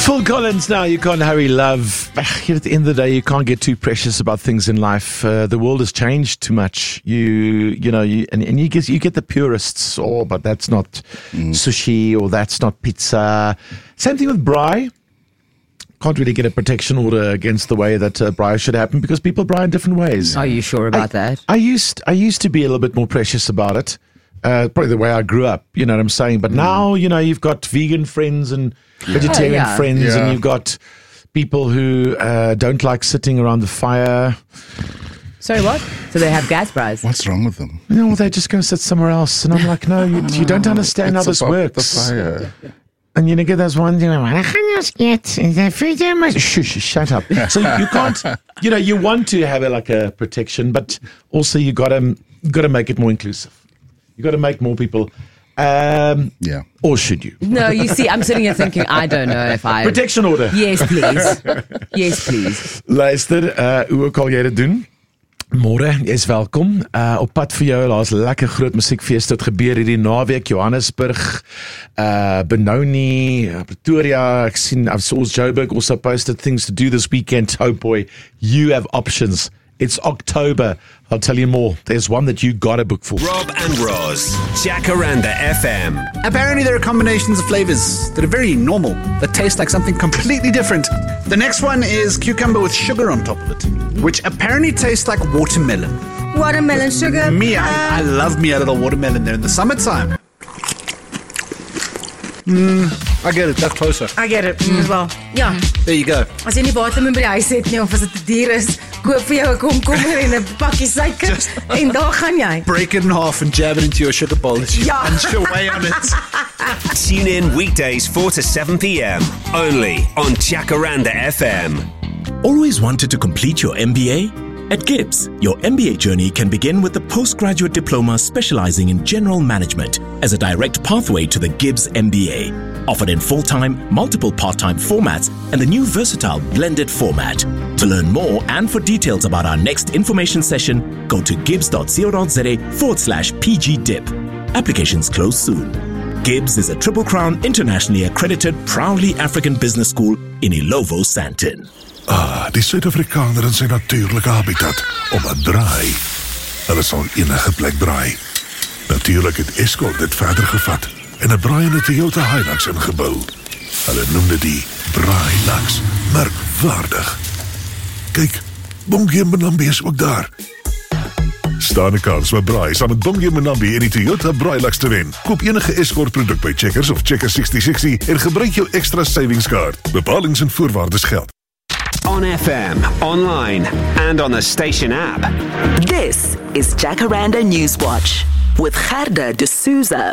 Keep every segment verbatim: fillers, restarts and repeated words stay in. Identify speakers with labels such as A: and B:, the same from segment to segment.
A: Phil Collins now, You Can't Hurry Love. At the end of the day, you can't get too precious about things in life. Uh, the world has changed too much. You you know, you, and, and you get you get the purists, oh, but that's not mm. sushi, or that's not pizza. Same thing with braai. Can't really get a protection order against the way that uh, braai should happen, because people braai in different ways.
B: Are you sure about
A: I,
B: that?
A: I used I used to be a little bit more precious about it. Uh, probably the way I grew up, you know what I'm saying? But mm. now, you know, you've got vegan friends and vegetarian
B: oh, yeah.
A: friends,
C: yeah.
A: and you've got people who uh, don't like sitting around the fire.
B: Sorry, what? So they have gas braais?
C: What's wrong with them?
A: No, they're just going to sit somewhere else. And I'm like, no, you, you don't understand
C: It's
A: how this
C: about
A: works.
C: The fire.
A: And you know, get those ones, you know, I can't get the shush, shut up. So you can't, you know, you want to have a, like a protection, but also you got to got to make it more inclusive. You got to make more people. Um,
C: yeah.
A: Or should you?
B: No, you see, I'm sitting here thinking, I don't know if I...
A: Protection order.
B: Yes, please. Yes, please.
A: Luister, uh, hoe ook al jy dit doen, môre, jy is welkom. Uh, op pad vir jou, daar's lekker groot musiekfees wat gebeur hierdie naweek, Johannesburg, uh, Benoni, uh, Pretoria. Ek sien, I've saw Joburg also posted things to do this weekend. Oh boy, you have options. It's October. I'll tell you more. There's one that you got to book for.
D: Rob and Roz, Jacaranda F M.
E: Apparently there are combinations of flavors that are very normal, that taste like something completely different. The next one is cucumber with sugar on top of it, which apparently tastes like watermelon.
F: Watermelon sugar.
E: Me, I, I love me a little watermelon there in the summertime. Mm, I get it, that's closer.
F: I get it mm. as well. Ja.
E: There you go.
F: As jy nie watermelon by die huis het nie, of as dit te duur is, koop vir jou 'n komkommer en 'n pakkie suiker en daar gaan jy.
E: Break it in half and jab it into your sugar bowl as you
F: Ja.
E: punch your way on it.
D: Tune in weekdays four to seven p.m. only on Jacaranda F M.
G: Always wanted to complete your M B A? At Gibbs, your M B A journey can begin with the postgraduate diploma specializing in general management as a direct pathway to the Gibbs M B A. Offered in full-time, multiple part-time formats and the new versatile blended format. To learn more and for details about our next information session, go to gibbs.co.za forward slash pgdip. Applications close soon. Gibbs is a Triple Crown internationally accredited, proudly African business school in Ilovo, Sandton.
H: Ah, die Suid-Afrikaner in sy natuurlike habitat, om 'n draai. Hulle sal enige plek draai. Natuurlik het Escort dit verder gevat en 'n braaiende Toyota Hilux ingebou. Hulle noem dit die Braailux. Merkwaardig. Kyk, Bongie Mbambi is ook daar. Staan 'n kans met braai saam met Bongie Mbambi en die Toyota Braailux te wen. Koop enige Escort produk by Checkers of Checkers sixty sixty en gebruik jou extra savings card. Bepalings en voorwaardes geld.
D: On F M, online, and on the station app.
I: This is Jacaranda Newswatch with Gerda de Souza.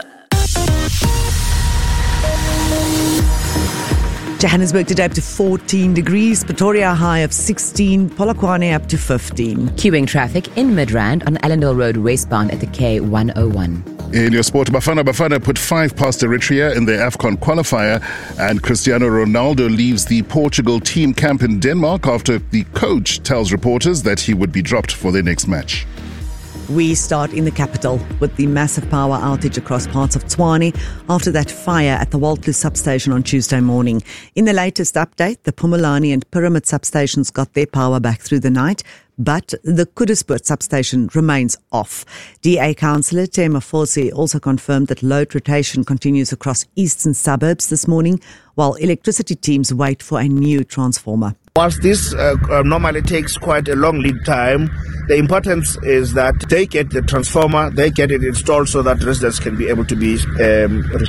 J: Johannesburg today up to fourteen degrees, Pretoria high of sixteen, Polokwane up to fifteen.
B: Queuing traffic in Midrand on Allendale Road westbound at the K one oh one.
C: In your sport, Bafana Bafana put five past Eritrea in their AFCON qualifier, and Cristiano Ronaldo leaves the Portugal team camp in Denmark after the coach tells reporters that he would be dropped for their next match.
J: We start in the capital with the massive power outage across parts of Tshwane after that fire at the Waldloo substation on Tuesday morning. In the latest update, the Pumulani and Pyramid substations got their power back through the night, but the Kuduspoort substation remains off. D A Councillor Tema Fosi also confirmed that load rotation continues across eastern suburbs this morning, while electricity teams wait for a new transformer.
K: Whilst this uh, uh, normally takes quite a long lead time, the importance is that they get the transformer, they get it installed so that residents can be able to be um,